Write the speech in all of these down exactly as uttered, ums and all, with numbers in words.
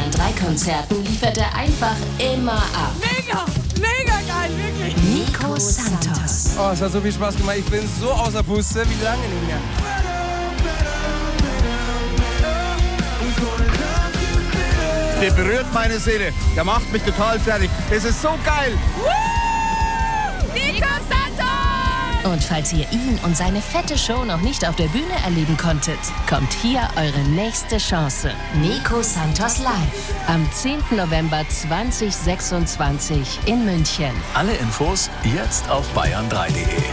Bayern drei Konzerten liefert er einfach immer ab. Mega, mega geil, wirklich. Nico Santos. Oh, es hat so viel Spaß gemacht. Ich bin so außer Puste, wie lange nicht mehr. Der berührt meine Seele. Der macht mich total fertig. Es ist so geil. Nico Santos! Und falls ihr ihn und seine fette Show noch nicht auf der Bühne erleben konntet, kommt hier eure nächste Chance. Nico Santos live. Am zehnten November zweitausendsechsundzwanzig in München. Alle Infos jetzt auf bayern drei punkt de.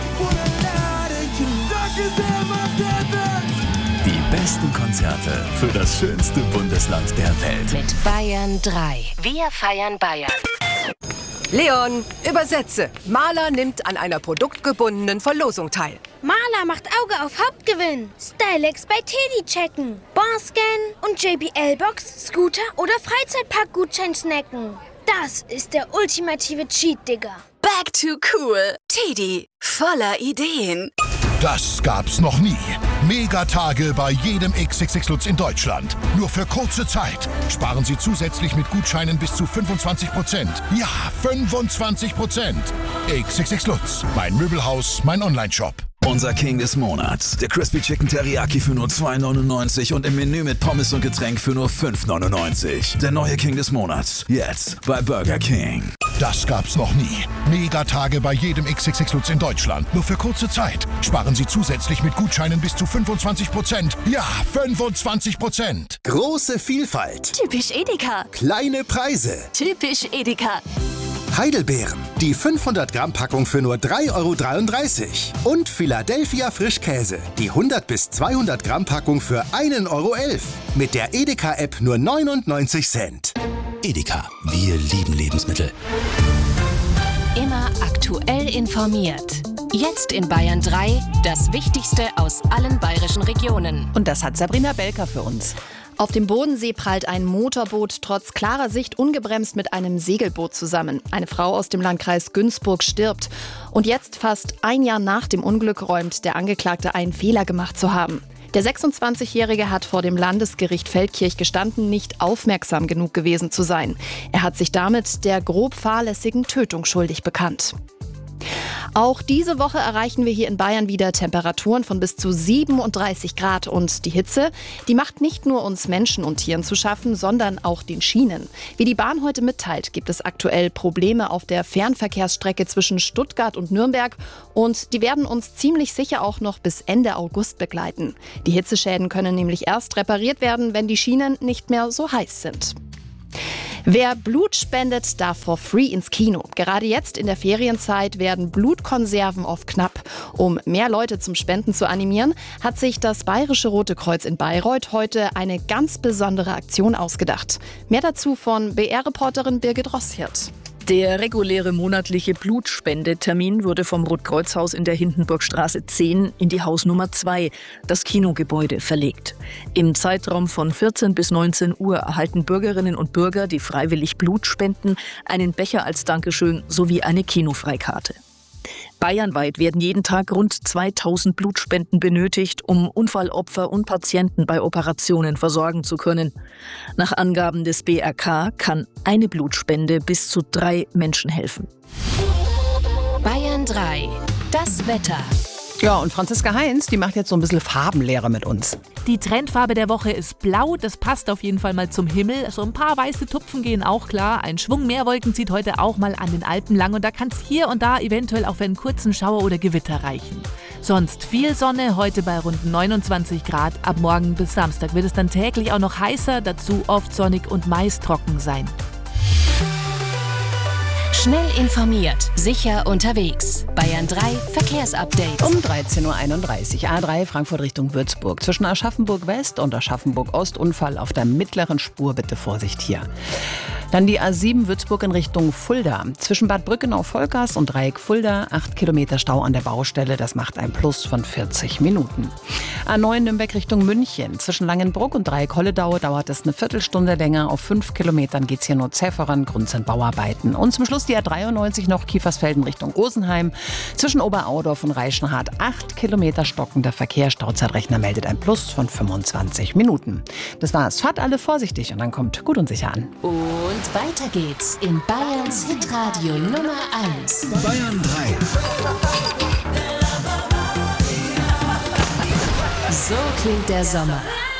Die besten Konzerte für das schönste Bundesland der Welt. Mit Bayern drei. Wir feiern Bayern. Leon, übersetze. Maler nimmt an einer produktgebundenen Verlosung teil. Maler macht Auge auf Hauptgewinn. Stylex bei Teddy checken. Barscan und J B L-Box, Scooter oder Freizeitpark-Gutschein snacken. Das ist der ultimative Cheat, Digga. Back to cool. Teddy, voller Ideen. Das gab's noch nie. Megatage bei jedem X X X Lutz in Deutschland. Nur für kurze Zeit. Sparen Sie zusätzlich mit Gutscheinen bis zu fünfundzwanzig Prozent. Ja, fünfundzwanzig Prozent. X X X Lutz, mein Möbelhaus, mein Onlineshop. Unser King des Monats. Der Crispy Chicken Teriyaki für nur zwei neunundneunzig und im Menü mit Pommes und Getränk für nur fünf neunundneunzig. Der neue King des Monats. Jetzt bei Burger King. Das gab's noch nie. Megatage bei jedem X X X Lutz in Deutschland. Nur für kurze Zeit. Sparen Sie zusätzlich mit Gutscheinen bis zu fünfundzwanzig Prozent. Ja, fünfundzwanzig Prozent. Große Vielfalt. Typisch Edeka. Kleine Preise. Typisch Edeka. Heidelbeeren. Die fünfhundert Gramm Packung für nur drei Euro dreiunddreißig. Und Philadelphia Frischkäse. Die hundert bis zweihundert Gramm Packung für ein Euro elf. Mit der Edeka-App nur neunundneunzig Cent. Edeka, wir lieben Lebensmittel. Immer aktuell informiert. Jetzt in Bayern drei, das Wichtigste aus allen bayerischen Regionen. Und das hat Sabrina Belker für uns. Auf dem Bodensee prallt ein Motorboot trotz klarer Sicht ungebremst mit einem Segelboot zusammen. Eine Frau aus dem Landkreis Günzburg stirbt. Und jetzt, fast ein Jahr nach dem Unglück, räumt der Angeklagte einen Fehler gemacht zu haben. Der sechsundzwanzigjährige hat vor dem Landesgericht Feldkirch gestanden, nicht aufmerksam genug gewesen zu sein. Er hat sich damit der grob fahrlässigen Tötung schuldig bekannt. Auch diese Woche erreichen wir hier in Bayern wieder Temperaturen von bis zu siebenunddreißig Grad. Und die Hitze, die macht nicht nur uns Menschen und Tieren zu schaffen, sondern auch den Schienen. Wie die Bahn heute mitteilt, gibt es aktuell Probleme auf der Fernverkehrsstrecke zwischen Stuttgart und Nürnberg. Und die werden uns ziemlich sicher auch noch bis Ende August begleiten. Die Hitzeschäden können nämlich erst repariert werden, wenn die Schienen nicht mehr so heiß sind. Wer Blut spendet, darf for free ins Kino. Gerade jetzt in der Ferienzeit werden Blutkonserven oft knapp. Um mehr Leute zum Spenden zu animieren, hat sich das Bayerische Rote Kreuz in Bayreuth heute eine ganz besondere Aktion ausgedacht. Mehr dazu von B R-Reporterin Birgit Rosshirt. Der reguläre monatliche Blutspendetermin wurde vom Rotkreuzhaus in der Hindenburgstraße zehn in die Hausnummer zwei, das Kinogebäude, verlegt. Im Zeitraum von vierzehn bis neunzehn Uhr erhalten Bürgerinnen und Bürger, die freiwillig Blut spenden, einen Becher als Dankeschön sowie eine Kinofreikarte. Bayernweit werden jeden Tag rund zweitausend Blutspenden benötigt, um Unfallopfer und Patienten bei Operationen versorgen zu können. Nach Angaben des B R K kann eine Blutspende bis zu drei Menschen helfen. Bayern drei, das Wetter. Ja, und Franziska Heinz, die macht jetzt so ein bisschen Farbenlehre mit uns. Die Trendfarbe der Woche ist blau, das passt auf jeden Fall mal zum Himmel. So ein paar weiße Tupfen gehen auch klar. Ein Schwung Meerwolken zieht heute auch mal an den Alpen lang und da kann es hier und da eventuell auch für einen kurzen Schauer oder Gewitter reichen. Sonst viel Sonne, heute bei rund neunundzwanzig Grad. Ab morgen bis Samstag wird es dann täglich auch noch heißer, dazu oft sonnig und meist trocken sein. Schnell informiert, sicher unterwegs. Bayern drei Verkehrsupdate. Um dreizehn Uhr einunddreißig. A drei Frankfurt Richtung Würzburg. Zwischen Aschaffenburg West und Aschaffenburg Ost Unfall auf der mittleren Spur. Bitte Vorsicht hier. Dann die A sieben Würzburg in Richtung Fulda. Zwischen Bad Brückenau-Volkers und Dreieck Fulda acht Kilometer Stau an der Baustelle. Das macht ein Plus von vierzig Minuten. A neun Nürnberg Richtung München. Zwischen Langenbruck und Dreieck Holledau dauert es eine Viertelstunde länger. Auf fünf Kilometern geht es hier nur zäh voran. Grund sind Bauarbeiten. Und zum Schluss die A dreiundneunzig noch Kiefersfelden Richtung Rosenheim. Zwischen Oberaudorf und Reichenhard acht Kilometer stockender Verkehr. Stauzeitrechner meldet ein Plus von fünfundzwanzig Minuten. Das war's. Fahrt alle vorsichtig und dann kommt gut und sicher an. Und weiter geht's in Bayerns Hitradio Nummer eins. Bayern drei. So klingt der Sommer.